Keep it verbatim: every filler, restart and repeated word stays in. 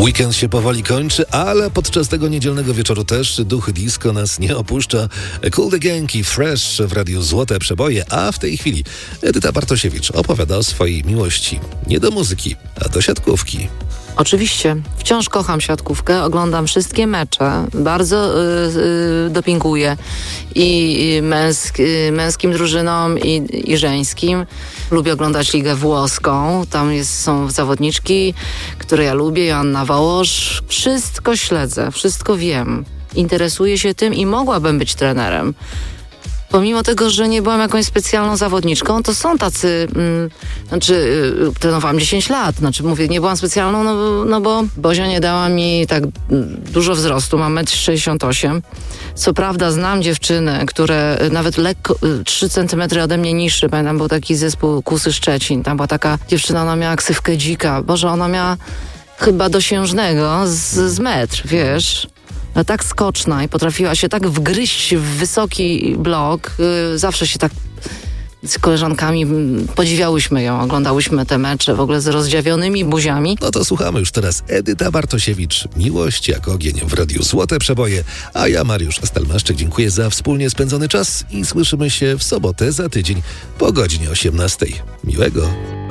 Weekend się powoli kończy, ale podczas tego niedzielnego wieczoru też duch disco nas nie opuszcza. Cool the Gang i Fresh w radiu Złote Przeboje, a w tej chwili Edyta Bartosiewicz opowiada o swojej miłości nie do muzyki, a do siatkówki. Oczywiście, wciąż kocham siatkówkę, oglądam wszystkie mecze, bardzo y, y, dopinguję i, i męsk, y, męskim drużynom i, i żeńskim. Lubię oglądać ligę włoską, tam jest, są zawodniczki, które ja lubię, Joanna Wołosz. Wszystko śledzę, wszystko wiem, interesuję się tym i mogłabym być trenerem. Pomimo tego, że nie byłam jakąś specjalną zawodniczką, to są tacy, mm, znaczy y, trenowałam dziesięć lat, znaczy mówię, nie byłam specjalną, no, no bo Bozia nie dała mi tak dużo wzrostu, mam metr sześćdziesiąt osiem. Co prawda znam dziewczyny, które nawet lekko, trzy centymetry ode mnie niższe, pamiętam, był taki zespół Kusy Szczecin, tam była taka dziewczyna, ona miała ksywkę dzika, Boże, ona miała chyba dosiężnego z, z metr, wiesz. No, tak skoczna i potrafiła się tak wgryźć w wysoki blok. Yy, zawsze się tak z koleżankami podziwiałyśmy ją, oglądałyśmy te mecze w ogóle z rozdziawionymi buziami. No to słuchamy już teraz Edyta Bartosiewicz. Miłość jak ogień w radiu Złote Przeboje. A ja, Mariusz Stelmaszczyk, dziękuję za wspólnie spędzony czas i słyszymy się w sobotę za tydzień po godzinie osiemnastej. Miłego.